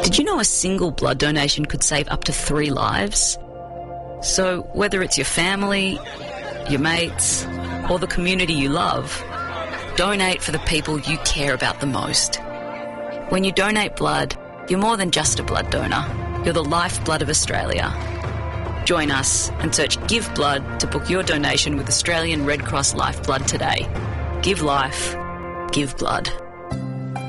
Did you know a single blood donation could save up to 3 lives? So whether it's your family, your mates, or the community you love, donate for the people you care about the most. When you donate blood, you're more than just a blood donor. You're the lifeblood of Australia. Join us and search Give Blood to book your donation with Australian Red Cross Lifeblood today. Give life, give blood.